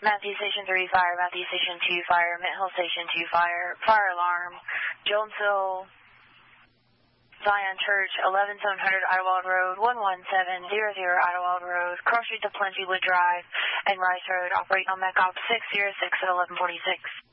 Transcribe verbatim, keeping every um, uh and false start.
Matthew Station three, fire. Matthew Station two, fire. Mint Hill Station two, fire. Fire alarm. Jonesville, Zion Church, eleven seven hundred Idlewild Road, one one seven zero zero Idlewild Road, cross street to Plentywood Drive, and Rice Road, operating on M A C O P six zero six at eleven forty-six.